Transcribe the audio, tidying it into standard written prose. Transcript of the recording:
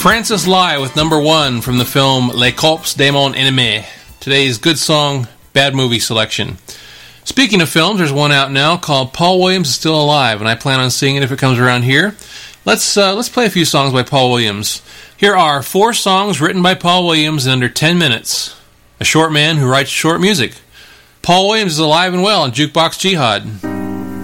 Francis Lai with number one from the film Les Cops de mon Ennemi. Today's good song, bad movie selection. Speaking of films, there's one out now called Paul Williams is Still Alive, and I plan on seeing it if it comes around here. Let's play a few songs by Paul Williams. Here are 4 songs written by Paul Williams in under 10 minutes. A short man who writes short music. Paul Williams is alive and well on Jukebox Jihad.